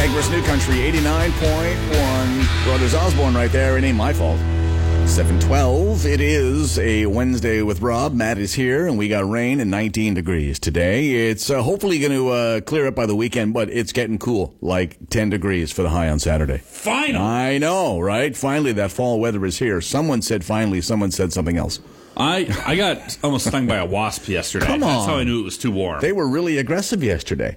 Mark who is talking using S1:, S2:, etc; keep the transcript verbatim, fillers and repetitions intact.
S1: versus New Country, eighty-nine point one. Brothers Osborne right there. It ain't my fault. seven twelve. It is a Wednesday with Rob. Matt is here, and we got rain and nineteen degrees today. It's uh, hopefully going to uh, clear up by the weekend, but it's getting cool, like ten degrees for the high on Saturday.
S2: Finally!
S1: I know, right? Finally, that fall weather is here. Someone said finally. Someone said something else.
S2: I I got almost stung by a wasp yesterday.
S1: Come on.
S2: That's how I knew it was too warm.
S1: They were really aggressive yesterday.